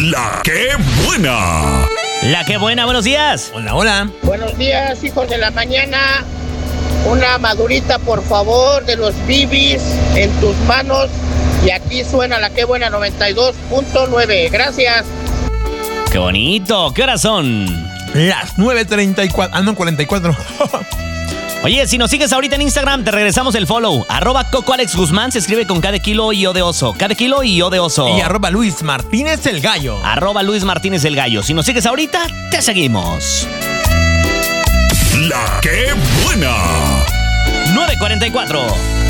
La que buena. La que buena, buenos días. Hola, hola. Buenos días, hijos de la mañana. Una madurita, por favor, de los Bibis en tus manos. Y aquí suena la que buena 92.9. Gracias. Qué bonito. ¿Qué horas son? Las 9:34. Ah, no, 44. Oye, si nos sigues ahorita en Instagram, te regresamos el follow. @CocoAlexGuzmán se escribe con K de kilo y O de oso. K de kilo y O de oso. Y @Luis Martínez el Gallo. @Luis Martínez el Gallo. Si nos sigues ahorita, te seguimos. La que buena. 9:44.